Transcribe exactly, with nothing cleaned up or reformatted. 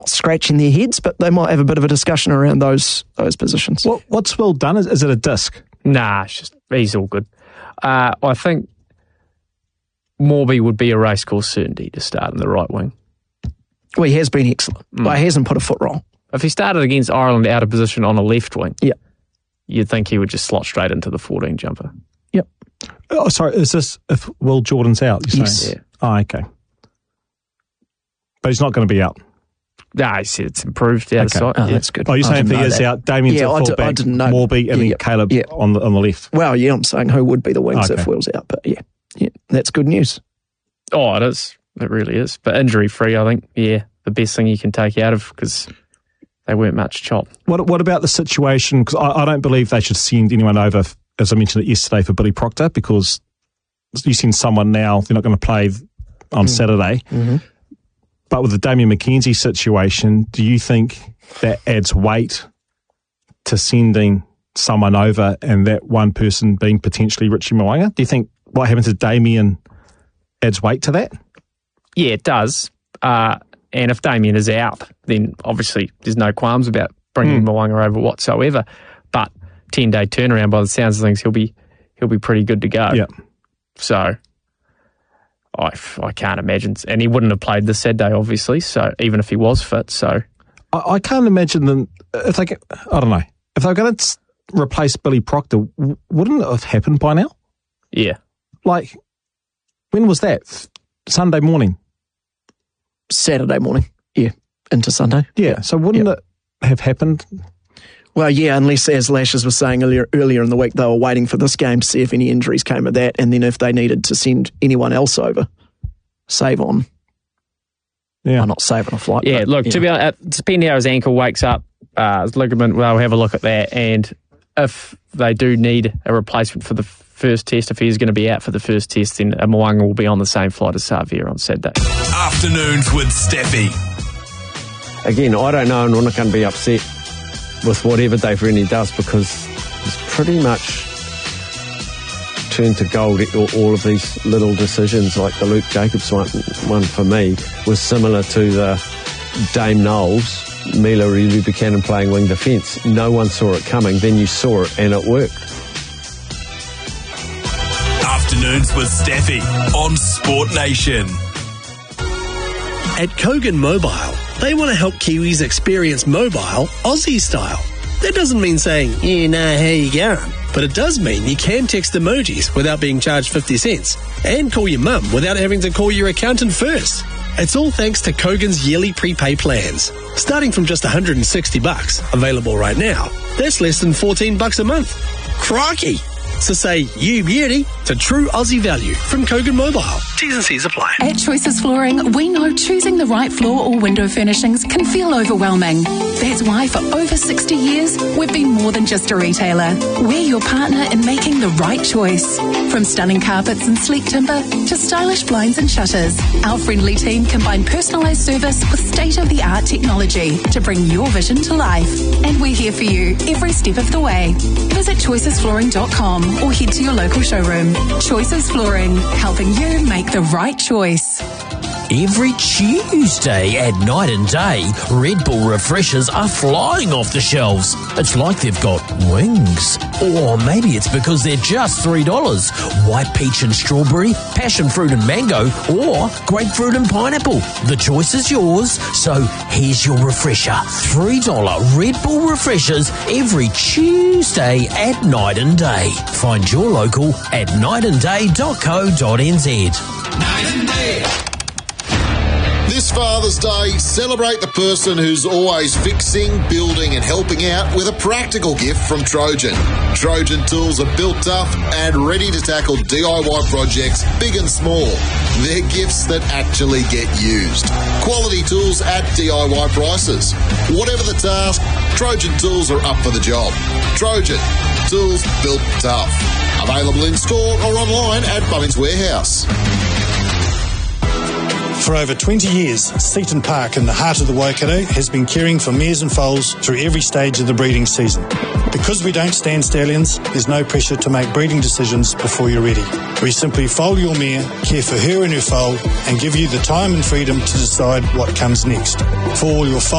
scratching their heads, but they might have a bit of a discussion around those those positions. What, what's Will done? Is, is it a disc? Nah, it's just, he's all good. Uh, I think Morby would be a racecourse certainty to start in the right wing. Well, he has been excellent, mm. but he hasn't put a foot wrong. If he started against Ireland out of position on a left wing, yeah, you'd think he would just slot straight into the fourteen jumper. Yep. Oh, sorry, is this if Will Jordan's out? You're yes. saying? Yeah. Oh, okay. But he's not going to be out. Nah, he said it's improved out okay. of sight. Oh, yeah. That's good. Oh, you're saying if he is that. out, Damien's yeah, at fullback, I didn't know. Morby, and yeah, then yeah. Caleb yeah. on the on the left. Well, yeah, I'm saying who would be the wings okay. if Will's out, but yeah, yeah, that's good news. Oh, it is. It really is. But injury-free, I think, yeah, the best thing you can take out of, because they weren't much chop. What What about the situation? Because I, I don't believe they should send anyone over, as I mentioned it yesterday, for Billy Proctor, because you send someone now, they're not going to play on mm. Saturday. Mm-hmm. But with the Damien McKenzie situation, do you think that adds weight to sending someone over and that one person being potentially Richie Mo'unga? Do you think what happened to Damien adds weight to that? Yeah, it does. Uh, and if Damien is out, then obviously there's no qualms about bringing mm. Mo'unga over whatsoever. But ten-day turnaround, by the sounds of things, he'll be he'll be pretty good to go. Yeah. So I, I can't imagine. And he wouldn't have played this Saturday, obviously, so even if he was fit. So I, I can't imagine them, if they get, I don't know, if they're going to replace Billy Proctor, wouldn't it have happened by now? Yeah. Like, when was that? Sunday morning? Saturday morning, yeah, into Sunday. Yeah, so wouldn't yeah. it have happened? Well, yeah, unless, as Lashes was saying earlier, earlier in the week, they were waiting for this game to see if any injuries came of that, and then if they needed to send anyone else over, save on. Yeah, well, not save on a flight. Yeah, but, look, yeah. to be honest, depending how his ankle wakes up, uh, his ligament, they'll have a look at that, and if they do need a replacement for the first test, if he's going to be out for the first test, then Mo'unga will be on the same flight as Savia on Saturday. Afternoons with Steffi. Again, I don't know, and I'm not going to be upset with whatever Dave Rennie does, because he's pretty much turned to gold. All of these little decisions, like the Luke Jacobs one, one for me, was similar to the Dame Knowles, Mila Reilly Buchanan playing wing defence. No one saw it coming, then you saw it and it worked. Afternoons with Steffi on Sport Nation. At Kogan Mobile, they want to help Kiwis experience mobile Aussie style. That doesn't mean saying, yeah, nah, how you going? But it does mean you can text emojis without being charged fifty cents and call your mum without having to call your accountant first. It's all thanks to Kogan's yearly prepay plans. Starting from just one hundred sixty bucks, available right now, that's less than fourteen bucks a month. Crikey! So say you beauty to true Aussie value from Kogan Mobile. T's and C's apply. At Choices Flooring, we know choosing the right floor or window furnishings can feel overwhelming. That's why for over sixty years, we've been more than just a retailer. We're your partner in making the right choice. From stunning carpets and sleek timber to stylish blinds and shutters, our friendly team combine personalised service with state-of-the-art technology to bring your vision to life. And we're here for you every step of the way. Visit choices flooring dot com or head to your local showroom. Choices Flooring, helping you make the right choice. Every Tuesday at Night and Day, Red Bull refreshers are flying off the shelves. It's like they've got wings. Or maybe it's because they're just three dollars. White peach and strawberry, passion fruit and mango, or grapefruit and pineapple. The choice is yours, so here's your refresher. three dollars Red Bull refreshers every Tuesday at Night and Day. Find your local at night and day dot co dot n z. Night and Day. This Father's Day, celebrate the person who's always fixing, building and helping out with a practical gift from Trojan. Trojan tools are built tough and ready to tackle D I Y projects big and small. They're gifts that actually get used. Quality tools at D I Y prices. Whatever the task, Trojan tools are up for the job. Trojan, tools built tough. Available in store or online at Bunnings Warehouse. For over twenty years, Seaton Park in the heart of the Waikato has been caring for mares and foals through every stage of the breeding season. Because we don't stand stallions, there's no pressure to make breeding decisions before you're ready. We simply foal your mare, care for her and her foal, and give you the time and freedom to decide what comes next. For all your foal